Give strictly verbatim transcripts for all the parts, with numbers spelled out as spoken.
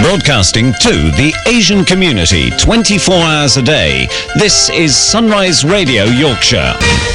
Broadcasting to the Asian community twenty-four hours a day. This is Sunrise Radio Yorkshire.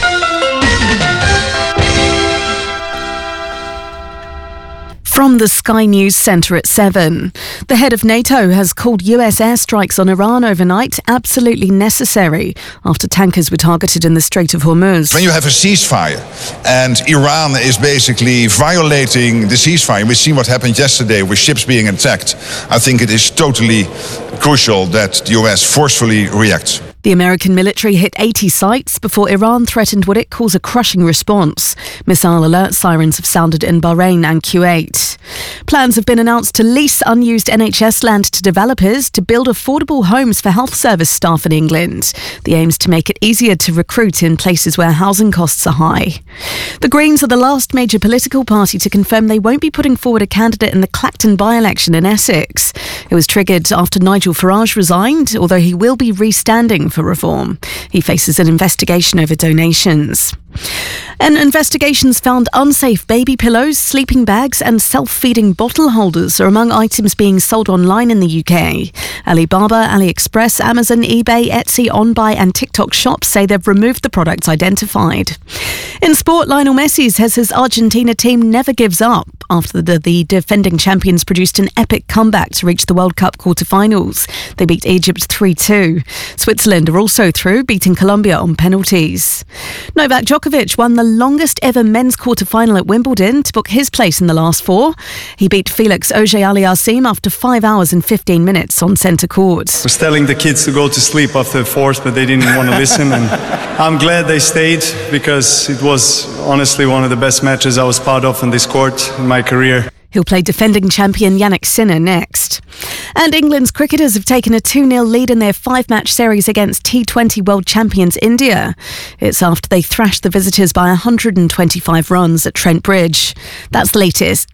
From the Sky News Centre at seven. The head of NATO has called U S airstrikes on Iran overnight absolutely necessary after tankers were targeted in the Strait of Hormuz. When you have a ceasefire and Iran is basically violating the ceasefire, we've seen what happened yesterday with ships being attacked, I think it is totally crucial that the U S forcefully reacts. The American military hit eighty sites before Iran threatened what it calls a crushing response. Missile alert sirens have sounded in Bahrain and Kuwait. Plans have been announced to lease unused N H S land to developers to build affordable homes for health service staff in England. The aim is to make it easier to recruit in places where housing costs are high. The Greens are the last major political party to confirm they won't be putting forward a candidate in the Clacton by-election in Essex. It was triggered after Nigel Farage resigned, although he will be restanding for reform. He faces an investigation over donations. And investigations found unsafe baby pillows, sleeping bags and self-feeding bottle holders are among items being sold online in the U K. Alibaba, AliExpress, Amazon, eBay, Etsy, OnBuy and TikTok shops say they've removed the products identified. In sport, Lionel Messi says his Argentina team never gives up after the, the defending champions produced an epic comeback to reach the World Cup quarter-finals. They beat Egypt three two. Switzerland are also through, beating Colombia on penalties. Novak Djokovic won the longest ever men's quarter-final at Wimbledon to book his place in the last four. He beat Felix Auger-Aliassime after five hours and fifteen minutes on centre court. I was telling the kids to go to sleep after the fourth, but they didn't want to listen. And I'm glad they stayed because it was honestly one of the best matches I was part of on this court in my career. He'll play defending champion Yannick Sinner next. And England's cricketers have taken a two nil lead in their five-match series against T twenty world champions India. It's after they thrashed the visitors by one hundred twenty-five runs at Trent Bridge. That's the latest.